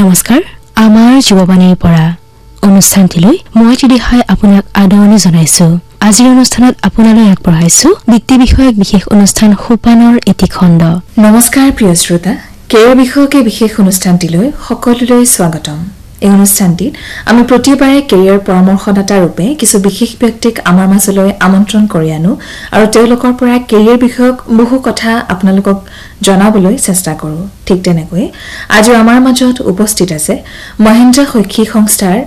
নমস্কাৰ আমাৰ জীৱবাণীৰ পৰা অনুষ্ঠানটিলৈ মই তিদিহাই আপোনাক আদৰণি জনাইছো আজিৰ অনুষ্ঠানত আপোনালৈ আগবঢ়াইছো বৃত্তি বিষয়ক বিশেষ অনুষ্ঠান সোপানৰ এটি খণ্ড নমস্কাৰ প্ৰিয় শ্ৰোতা কেৰিয়াৰ বিষয়ক বিশেষ অনুষ্ঠানটিলৈ সকলোলৈ স্বাগতম এই অনুষ্ঠানটিত আমি প্ৰতিবাৰে কেৰিয়াৰ পৰামৰ্শদাতা ৰূপে কিছু বিশেষ ব্যক্তিক আমাৰ মাজলৈ আমন্ত্ৰণ কৰি আনো আৰু তেওঁলোকৰ পৰা কেৰিয়াৰ বিষয়ক বহু কথা আপোনালোকক জনাবলৈ চেষ্টা কৰো ঠিক তেনেকৈ আজি আমাৰ মাজত উপস্থিত আছে মহেন্দ্ৰ শৈক্ষিক সংস্থাৰ